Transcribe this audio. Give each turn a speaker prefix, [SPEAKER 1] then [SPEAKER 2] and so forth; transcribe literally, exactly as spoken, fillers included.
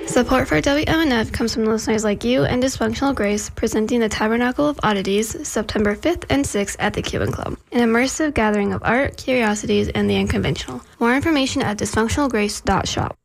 [SPEAKER 1] Support for W M N F comes from listeners like you and Dysfunctional Grace, presenting the Tabernacle of Oddities September fifth and sixth at the Cuban Club, an immersive gathering of art, curiosities, and the unconventional. More information at dysfunctional grace dot shop.